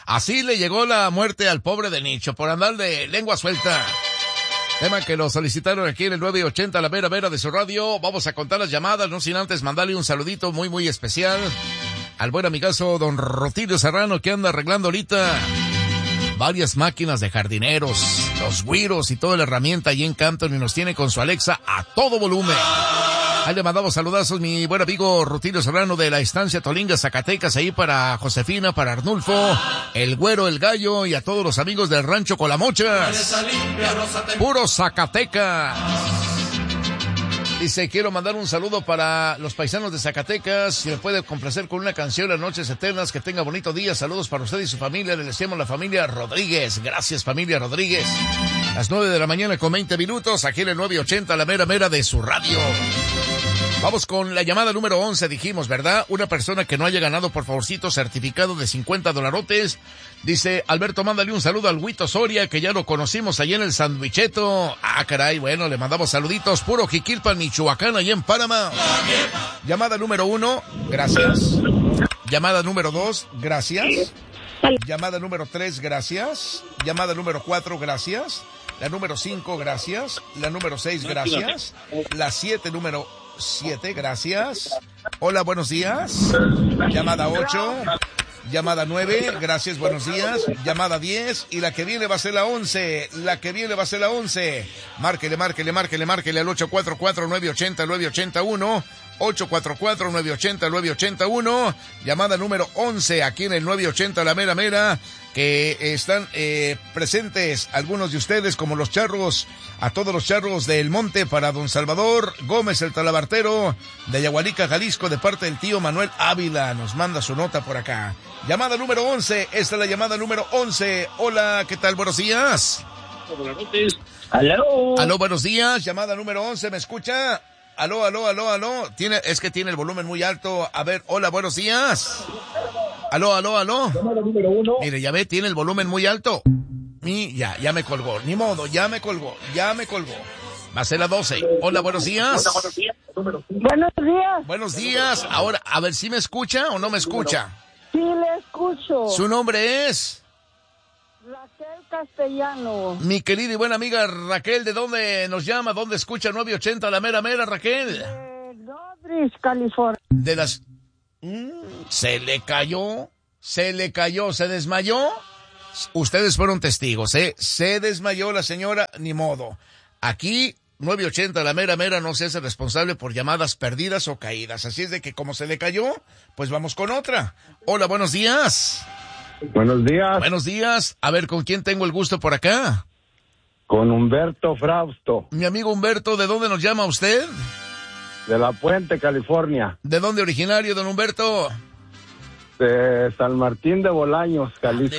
Así le llegó la muerte al pobre de Nicho por andar de lengua suelta. Tema que lo solicitaron aquí en el 980, la mera de su radio. Vamos a contar las llamadas, no sin antes mandarle un saludito muy especial al buen amigazo don Rutilio Serrano, que anda arreglando ahorita varias máquinas de jardineros, los güiros y toda la herramienta allí en Canton, y nos tiene con su Alexa a todo volumen. Ahí le mandamos saludazos, mi buen amigo Rutilio Serrano de la estancia Tolinga, Zacatecas, ahí para Josefina, para Arnulfo, el güero, el gallo y a todos los amigos del rancho Colamochas. Puro Zacatecas. Dice, quiero mandar un saludo para los paisanos de Zacatecas. Si me puede complacer con una canción, Las Noches Eternas. Que tenga bonito día. Saludos para usted y su familia. Le deseamos la familia Rodríguez. Gracias, familia Rodríguez. Las 9 de la mañana con 20 minutos. Aquí en el 980, la mera de su radio. Vamos con la llamada número 11, dijimos, ¿verdad? Una persona que no haya ganado, por favorcito, certificado de $50. Dice, Alberto, mándale un saludo al Huito Soria, que ya lo conocimos allí en el Sandwicheto. Ah, caray, bueno, le mandamos saluditos. Puro Jiquilpan, Michoacán, allá en Panamá. Llamada número 1, gracias. Llamada número 2, gracias. Llamada número 3, gracias. Llamada número 4, gracias. La número 5, gracias. La número 6, gracias. La 7, número 7, gracias. Hola, buenos días. Llamada 8. Llamada 9, gracias, buenos días. Llamada 10, y la que viene va a ser la 11. La que viene va a ser la 11. Márquele al 844-980-981. 844-980-981. Llamada número 11, aquí en el 980, la mera, que están presentes algunos de ustedes, como los charros, a todos los charros del monte, para don Salvador Gómez, el talabartero de Yagualica, Jalisco, de parte del tío Manuel Ávila. Nos manda su nota por acá. Llamada número 11, esta es la llamada número 11. Hola, ¿qué tal? Buenos días. Buenas noches. Aló, buenos días. Llamada número 11, ¿me escucha? Aló. Es que tiene el volumen muy alto. A ver, hola, buenos días. Aló. Llamada número 1. Mire, ya ve, tiene el volumen muy alto. Y ya me colgó. Ni modo, ya me colgó. Va a ser la 12. Hola, buenos días. Buenos días. Ahora, a ver, ¿sí me escucha o no me escucha? Sí, le escucho. ¿Su nombre es? Raquel Castellano. Mi querida y buena amiga Raquel, ¿de dónde nos llama? ¿Dónde escucha 980, la mera, Raquel? De Norris, California. De las... Se le cayó, se desmayó. Ustedes fueron testigos, se desmayó la señora, ni modo. Aquí, 980, la mera, no se hace responsable por llamadas perdidas o caídas. Así es de que como se le cayó, pues vamos con otra. Hola, buenos días. Buenos días. Buenos días. A ver, ¿con quién tengo el gusto por acá? Con Humberto Frausto. Mi amigo Humberto, ¿de dónde nos llama usted? De La Puente, California. ¿De dónde originario, don Humberto? De San Martín de Bolaños, Jalisco.